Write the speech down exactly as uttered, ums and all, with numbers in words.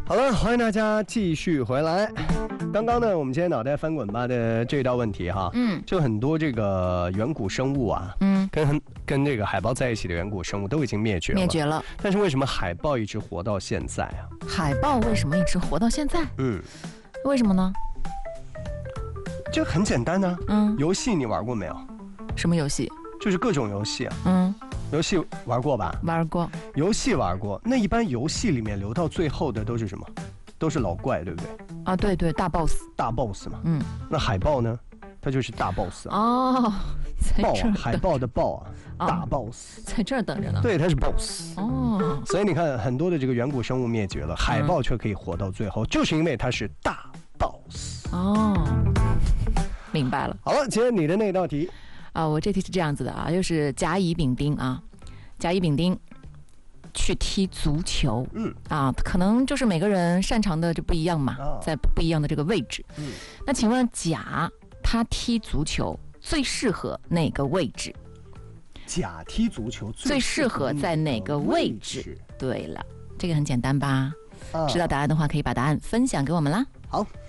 好了，欢迎大家继续回来。刚刚呢，我们今天脑袋翻滚吧的这道问题哈，嗯，就很多这个远古生物啊，嗯，跟跟这个海豹在一起的远古生物都已经灭绝了， 灭绝了。但是为什么海豹一直活到现在啊？ 海豹为什么一直活到现在？ 嗯， 为什么呢？ 这很简单啊，嗯，游戏你玩过没有？ 什么游戏？ 就是各种游戏啊， 嗯。 游戏玩过吧？ 玩过。 游戏玩过，那一般游戏里面留到最后的都是什么？都是老怪，对不对？ 啊，对对，大 boss。 大 boss 嘛。嗯。那海豹呢？它就是大 boss 啊。 哦。 豹啊，海豹的豹啊，大 boss。 在这儿等着呢。 对，它是 boss。 哦。 所以你看，很多的这个远古生物灭绝了，海豹却可以活到最后，就是因为它是大 boss。 哦。明白了。 好了，今天你的那道题。 啊，我这题是这样子的啊，就是甲乙丙丁啊，甲乙丙丁去踢足球，嗯啊，可能就是每个人擅长的就不一样嘛，哦、在不一样的这个位置。嗯，那请问甲他踢足球最适合哪个位置？ 甲踢足球最适合在哪个位置？对了，这个很简单吧？哦、知道答案的话，可以把答案分享给我们啦。 好。